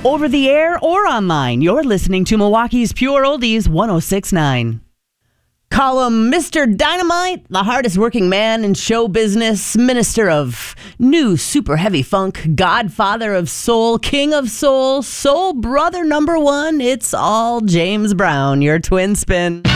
Over the air or online, you're listening to Milwaukee's Pure Oldies 106.9. Call him Mr. Dynamite, the hardest working man in show business, minister of new super heavy funk, godfather of soul, king of soul, soul brother number one. It's all James Brown, your twin spin.